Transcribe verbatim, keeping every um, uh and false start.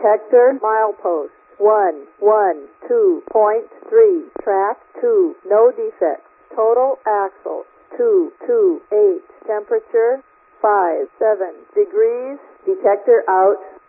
Detector milepost one one two point three. Track two. No defects. Total axle two two eight. Temperature five seven degrees. Detector out.